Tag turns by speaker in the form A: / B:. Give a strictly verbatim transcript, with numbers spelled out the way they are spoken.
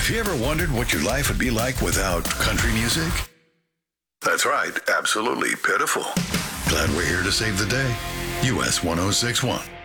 A: Have you ever wondered what your life would be like without country music? That's right, absolutely pitiful. Glad we're here to save the day. U S one oh six one.